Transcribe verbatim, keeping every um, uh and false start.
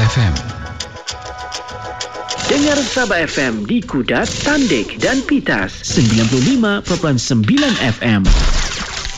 F M. Dengar Sabah F M di Kudat, Tandik dan Pitas. sembilan puluh lima perpuluhan sembilan F M.